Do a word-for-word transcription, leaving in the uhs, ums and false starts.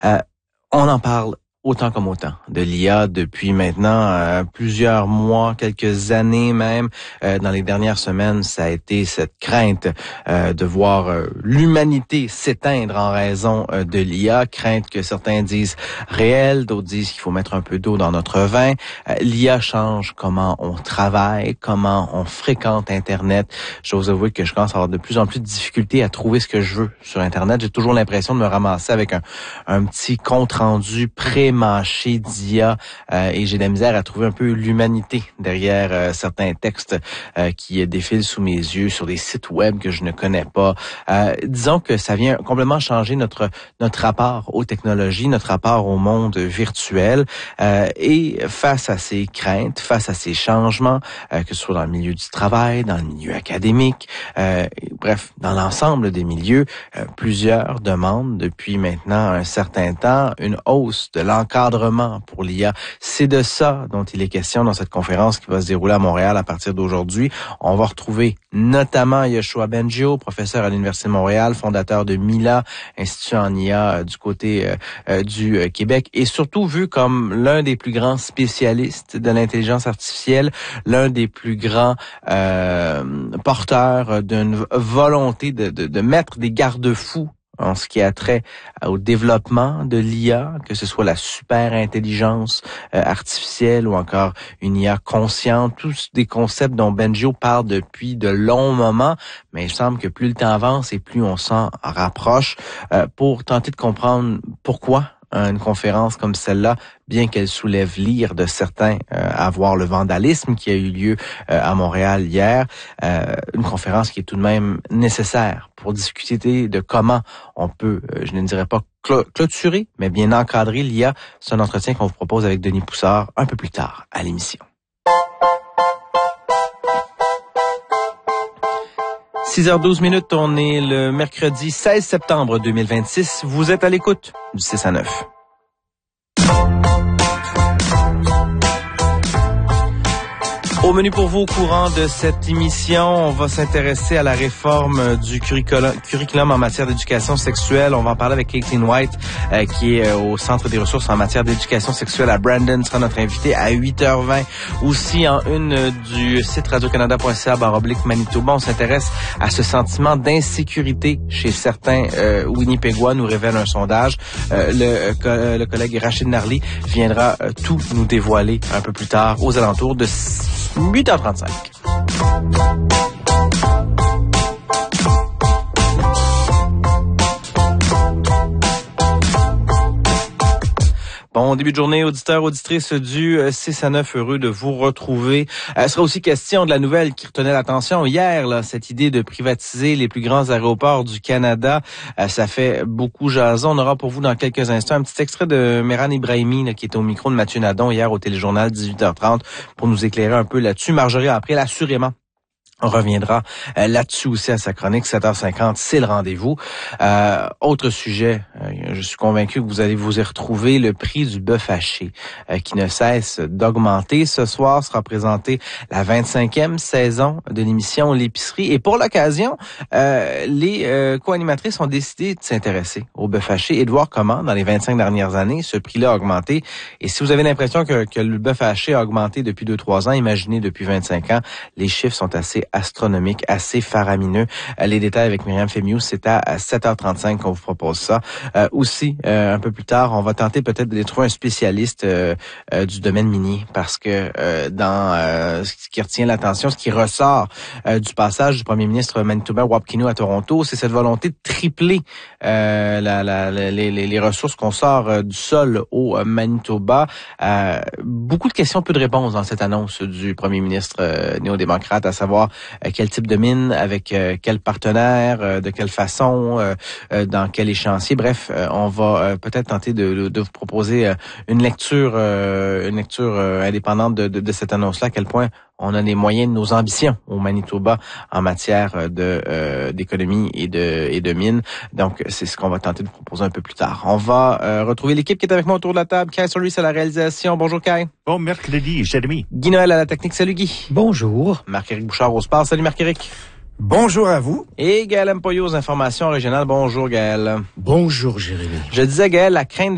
Euh, on en parle autant comme autant de l'I A depuis maintenant euh, plusieurs mois, quelques années même. Euh, dans les dernières semaines, ça a été cette crainte euh, de voir euh, l'humanité s'éteindre en raison euh, de l'I A. Crainte que certains disent réelle, d'autres disent qu'il faut mettre un peu d'eau dans notre vin. Euh, L'I A change comment on travaille, comment on fréquente Internet. J'ose avouer que je commence à avoir de plus en plus de difficultés à trouver ce que je veux sur Internet. J'ai toujours l'impression de me ramasser avec un, un petit compte rendu pré mâché d'I A euh, et j'ai de la misère à trouver un peu l'humanité derrière euh, certains textes euh, qui défilent sous mes yeux sur des sites web que je ne connais pas. Euh, disons que ça vient complètement changer notre notre rapport aux technologies, notre rapport au monde virtuel euh, et face à ces craintes, face à ces changements, euh, que ce soit dans le milieu du travail, dans le milieu académique, euh, bref, dans l'ensemble des milieux, euh, plusieurs demandent depuis maintenant un certain temps une hausse de l'encadrement pour l'I A. C'est de ça dont il est question dans cette conférence qui va se dérouler à Montréal à partir d'aujourd'hui. On va retrouver notamment Yoshua Bengio, professeur à l'Université de Montréal, fondateur de Mila, institut en I A euh, du côté euh, euh, du euh, Québec, et surtout vu comme l'un des plus grands spécialistes de l'intelligence artificielle, l'un des plus grands euh, porteurs d'une volonté de, de, de mettre des garde-fous en ce qui a trait au développement de l'I A, que ce soit la super intelligence euh, artificielle ou encore une I A consciente, tous des concepts dont Bengio parle depuis de longs moments, mais il semble que plus le temps avance et plus on s'en rapproche euh, pour tenter de comprendre pourquoi une conférence comme celle-là, bien qu'elle soulève l'ire de certains euh, à voir le vandalisme qui a eu lieu euh, à Montréal hier, euh, une conférence qui est tout de même nécessaire pour discuter de comment on peut, euh, je ne dirais pas cl- clôturer, mais bien encadrer l'I A. C'est un entretien qu'on vous propose avec Denis Poussard un peu plus tard à l'émission. six heures douze minutes, on est le mercredi seize septembre deux mille vingt-six. Vous êtes à l'écoute du six à neuf. Au menu pour vous, au courant de cette émission, on va s'intéresser à la réforme du curriculum, curriculum en matière d'éducation sexuelle. On va en parler avec Caitlin White, euh, qui est au Centre des ressources en matière d'éducation sexuelle à Brandon, sera notre invité à huit heures vingt. Aussi, en une du site radio canada point c a barre oblique Manitoba, on s'intéresse à ce sentiment d'insécurité chez certains euh, Winnipégois, nous révèle un sondage. Euh, le, euh, le collègue Rachid Narli viendra euh, tout nous dévoiler un peu plus tard, aux alentours de huit heures trente-cinq. Bon début de journée, auditeurs, auditrices du six à neuf, heureux de vous retrouver. Euh, ce sera aussi question de la nouvelle qui retenait l'attention hier, là, cette idée de privatiser les plus grands aéroports du Canada. Euh, ça fait beaucoup jaser. On aura pour vous dans quelques instants un petit extrait de Mehran Ibrahimi là, qui était au micro de Mathieu Nadon hier au téléjournal dix-huit heures trente pour nous éclairer un peu là-dessus. Marjorie April, assurément, on reviendra euh, là-dessus aussi à sa chronique, sept heures cinquante, c'est le rendez-vous. Euh, autre sujet, euh, je suis convaincu que vous allez vous y retrouver, le prix du bœuf haché euh, qui ne cesse d'augmenter. Ce soir sera présentée la vingt-cinquième saison de l'émission L'épicerie. Et pour l'occasion, euh, les euh, co-animatrices ont décidé de s'intéresser au bœuf haché et de voir comment, dans les vingt-cinq dernières années, ce prix-là a augmenté. Et si vous avez l'impression que, que le bœuf haché a augmenté depuis deux trois ans, imaginez depuis vingt-cinq ans, les chiffres sont assez astronomique, assez faramineux. Euh, les détails avec Myriam Fémiou, c'est à sept heures trente-cinq qu'on vous propose ça. Euh, aussi, euh, un peu plus tard, on va tenter peut-être de trouver un spécialiste euh, euh, du domaine minier parce que euh, dans euh, ce qui retient l'attention, ce qui ressort euh, du passage du premier ministre manitobain Wapkinew à Toronto, c'est cette volonté de tripler euh, la, la, la, les, les ressources qu'on sort euh, du sol au euh, Manitoba. Euh, beaucoup de questions, peu de réponses dans cette annonce du premier ministre euh, néo-démocrate, à savoir Euh, quel type de mine, avec euh, quel partenaire, euh, de quelle façon, euh, euh, dans quel échéancier. Bref, euh, on va euh, peut-être tenter de, de, de vous proposer euh, une lecture, euh, une lecture euh, indépendante de, de, de cette annonce-là, à quel point on a les moyens de nos ambitions au Manitoba en matière de euh, d'économie et de et de mines. Donc, c'est ce qu'on va tenter de vous proposer un peu plus tard. On va euh, retrouver l'équipe qui est avec moi autour de la table. Kai Solis à la réalisation. Bonjour, Kai. Bon mercredi, Jérémy. Guy Noël à la technique. Salut, Guy. Bonjour. Marc-Éric Bouchard au sport. Salut, Marc-Éric. Bonjour à vous. Et Gaël Mpoyo aux informations régionales. Bonjour, Gaël. Bonjour, Jérémy. Je disais, Gaël, la crainte